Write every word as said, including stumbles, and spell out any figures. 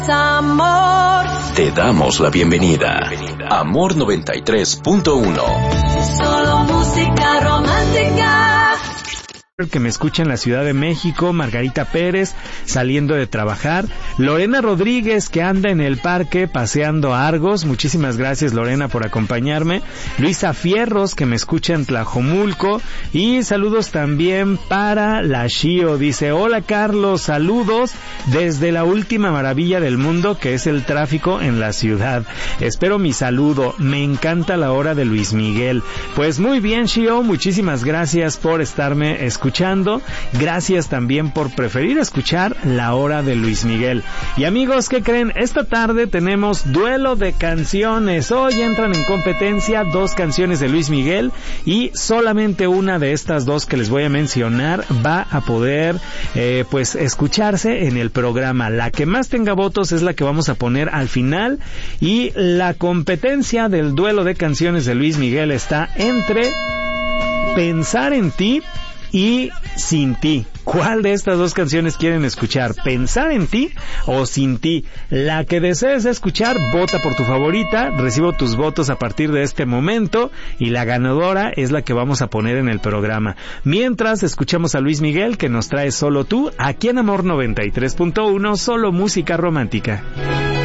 Amor. Te damos la bienvenida. Amor noventa y tres punto uno. Solo música romántica. Que me escucha en la Ciudad de México, Margarita Pérez, saliendo de trabajar, Lorena Rodríguez, que anda en el parque paseando Argos, muchísimas gracias Lorena por acompañarme, Luisa Fierros, que me escucha en Tlajomulco, y saludos también para la Shio, dice, hola Carlos, saludos desde la última maravilla del mundo, que es el tráfico en la ciudad, espero mi saludo, me encanta la hora de Luis Miguel. Pues muy bien Shio, muchísimas gracias por estarme escuchando. Gracias también por preferir escuchar la hora de Luis Miguel. Y amigos, ¿qué creen? Esta tarde tenemos duelo de canciones. Hoy entran en competencia dos canciones de Luis Miguel y solamente una de estas dos que les voy a mencionar va a poder eh, pues escucharse en el programa. La que más tenga votos es la que vamos a poner al final y la competencia del duelo de canciones de Luis Miguel está entre Pensar en ti y Sin ti. ¿Cuál de estas dos canciones quieren escuchar? ¿Pensar en ti o Sin ti? La que desees escuchar, vota por tu favorita. Recibo tus votos a partir de este momento y la ganadora es la que vamos a poner en el programa. Mientras escuchamos a Luis Miguel, que nos trae Solo tú, aquí en Amor noventa y tres punto uno, solo música romántica.